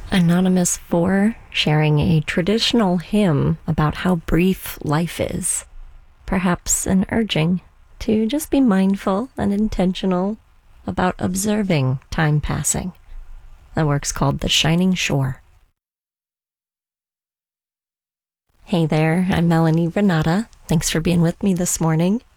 Anonymous 4 sharing a traditional hymn about how brief life is. Perhaps an urging to just be mindful and intentional about observing time passing. The work's called The Shining Shore. Hey there, I'm Melanie Renata. Thanks for being with me this morning.